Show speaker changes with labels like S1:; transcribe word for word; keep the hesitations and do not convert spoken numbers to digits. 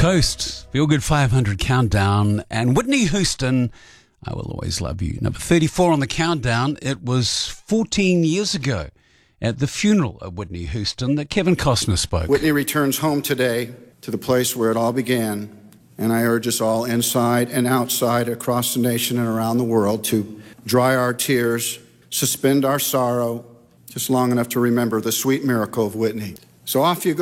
S1: Coast, Feel Good five hundred Countdown, and Whitney Houston, I Will Always Love You. Number thirty-four on the countdown. It was fourteen years ago at the funeral of Whitney Houston that Kevin Costner spoke.
S2: Whitney returns home today to the place where it all began, and I urge us all inside and outside across the nation and around the world to dry our tears, suspend our sorrow, just long enough to remember the sweet miracle of Whitney. So off you go.